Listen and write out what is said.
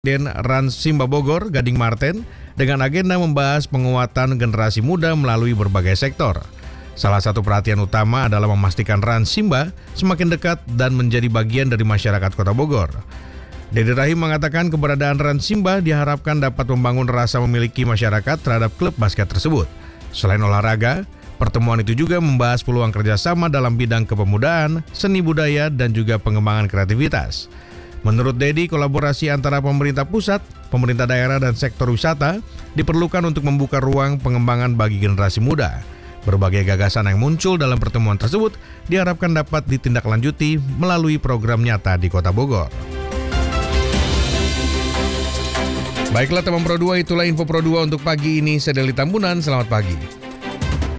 Presiden Rans Simba Bogor, Gading Marten, dengan agenda membahas penguatan generasi muda melalui berbagai sektor. Salah satu perhatian utama adalah memastikan Rans Simba semakin dekat dan menjadi bagian dari masyarakat Kota Bogor. Dedi Rahim mengatakan keberadaan Rans Simba diharapkan dapat membangun rasa memiliki masyarakat terhadap klub basket tersebut. Selain olahraga, pertemuan itu juga membahas peluang kerjasama dalam bidang kepemudaan, seni budaya, dan juga pengembangan kreativitas. Menurut Dedi, kolaborasi antara pemerintah pusat, pemerintah daerah, dan sektor wisata diperlukan untuk membuka ruang pengembangan bagi generasi muda. Berbagai gagasan yang muncul dalam pertemuan tersebut diharapkan dapat ditindaklanjuti melalui program nyata di Kota Bogor. Baiklah teman Pro 2, itulah info Pro 2 untuk pagi ini. Saya Deli Tambunan, selamat pagi.